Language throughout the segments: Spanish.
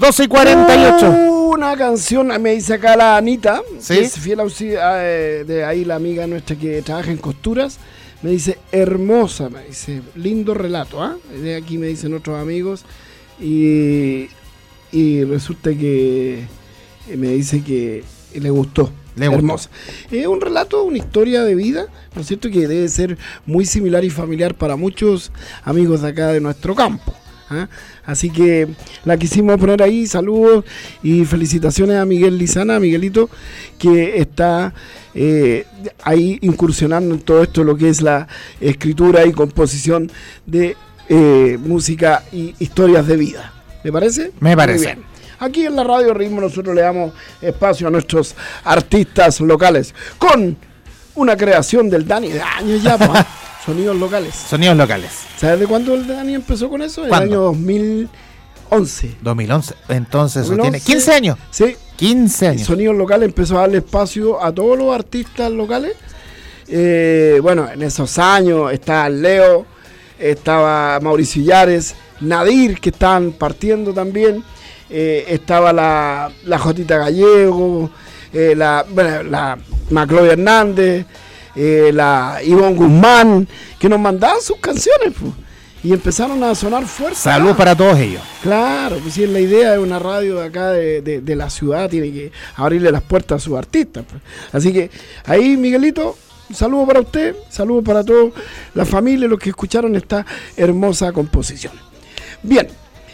12:48. Una canción, me dice acá la Anita, ¿Sí? que es fiel de ahí la amiga nuestra que trabaja en costuras. Me dice, hermosa, me dice, lindo relato, ¿ah? De aquí me dicen otros amigos. Y resulta que me dice que le gustó. Hermosa. Es un relato, una historia de vida, ¿no es cierto? Que debe ser muy similar y familiar para muchos amigos de acá de nuestro campo. ¿Ah? Así que la quisimos poner ahí. Saludos y felicitaciones a Miguel Lizana, a Miguelito, que está ahí incursionando en todo esto, lo que es la escritura y composición de música y historias de vida. ¿Le parece? Me parece. Muy bien. Aquí en la Radio Ritmo nosotros le damos espacio a nuestros artistas locales con una creación del Dani de años ya, pues. Sonidos locales. Sonidos locales. ¿Sabes de cuándo el Dani empezó con eso? En el año 2011. 2011. Entonces 2011, tiene 15 años. Sí. 15 años. Sonidos locales empezó a darle espacio a todos los artistas locales. Bueno, en esos años estaba Leo, estaba Mauricio Illares, Nadir, que estaban partiendo también. Estaba la Jotita Gallego, la Maclovia Hernández, la Ivonne Guzmán, que nos mandaban sus canciones, pues, y empezaron a sonar fuerte. Saludos para todos ellos. Claro, pues sí, es la idea de una radio de acá de la ciudad, tiene que abrirle las puertas a sus artistas, pues. Así que ahí, Miguelito, un saludo para usted, saludo para toda la familia, los que escucharon esta hermosa composición. Bien.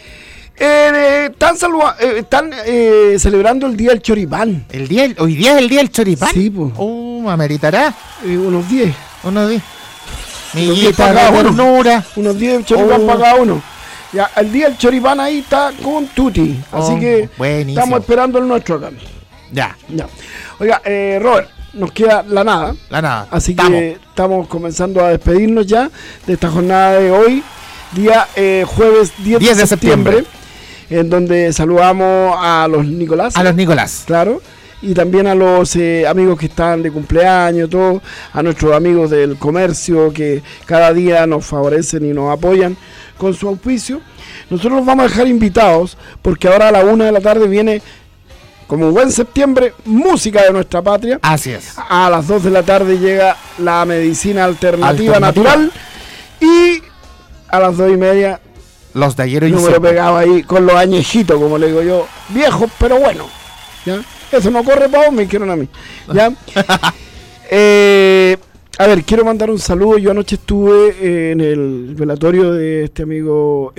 Están celebrando el Día del Choripán. ¿Hoy día es el Día del Choripán? Sí, pues. ¿Ameritará? Unos 10. Unos 10. Millita de ternura. Unos 10 choripán para cada uno. Ya, el Día del Choripán ahí está con Tuti. Así que buenísimo. Estamos esperando el nuestro acá. Ya. Oiga, Robert, nos queda la nada. Así que estamos comenzando a despedirnos ya de esta jornada de hoy. Día jueves 10 de septiembre. En donde saludamos a los Nicolás. A los Nicolás. Claro. Y también a los amigos que están de cumpleaños, todo, a nuestros amigos del comercio que cada día nos favorecen y nos apoyan con su auspicio. Nosotros los vamos a dejar invitados porque ahora a la 1 de la tarde viene, como buen septiembre, música de nuestra patria. Así es. A las 2 de la tarde llega la medicina alternativa natural y a las 2:30 los de ayer y número pegado ahí con los añejitos, como le digo yo, viejos pero bueno, ¿ya? Eso no corre para vos, me dijeron a mí, ¿ya? A ver, quiero mandar un saludo. Yo anoche estuve en el velatorio de este amigo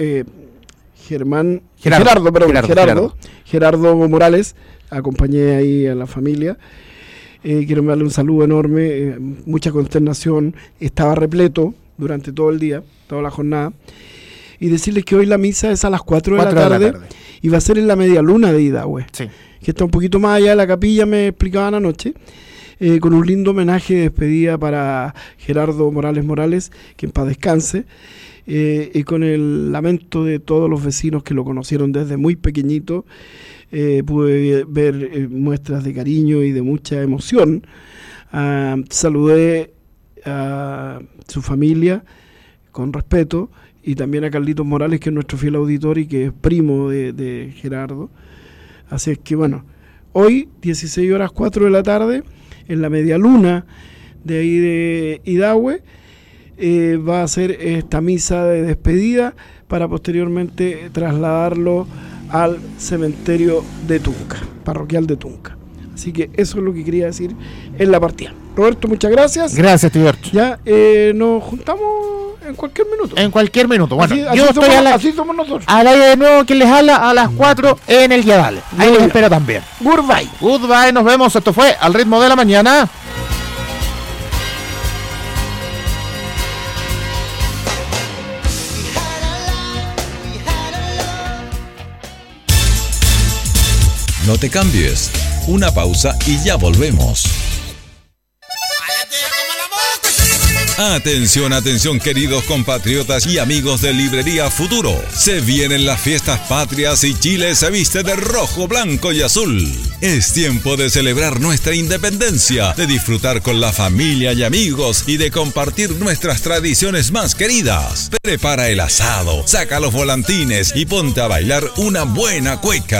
Gerardo Morales. Acompañé ahí a la familia. Quiero mandarle un saludo enorme, mucha consternación. Estaba repleto durante todo el día, toda la jornada. Y decirles que hoy la misa es a las 4 de la tarde y va a ser en la media luna de Idahue. Sí. Que está un poquito más allá de la capilla, me explicaban anoche, con un lindo homenaje de despedida para Gerardo Morales, que en paz descanse, y con el lamento de todos los vecinos que lo conocieron desde muy pequeñito. Pude ver muestras de cariño y de mucha emoción. Saludé a su familia con respeto, y también a Carlitos Morales, que es nuestro fiel auditor y que es primo de Gerardo. Así es que bueno, hoy 16 horas 4 de la tarde, en la media luna de ahí de Idahue, va a ser esta misa de despedida para posteriormente trasladarlo al cementerio de Tunca, parroquial de Tunca. Así que eso es lo que quería decir en la partida. Roberto, muchas gracias. Gracias, Tiberto. Ya, nos juntamos en cualquier minuto. En cualquier minuto. Bueno, yo estoy así somos nosotros. Al aire de nuevo, quien les habla a las 4 en el Yadal. Ahí les espero también. Goodbye, nos vemos. Esto fue Al Ritmo de la Mañana. No te cambies. Una pausa y ya volvemos. Atención, atención, queridos compatriotas y amigos de Librería Futuro. Se vienen las fiestas patrias y Chile se viste de rojo, blanco y azul. Es tiempo de celebrar nuestra independencia, de disfrutar con la familia y amigos y de compartir nuestras tradiciones más queridas. Prepara el asado, saca los volantines y ponte a bailar una buena cueca.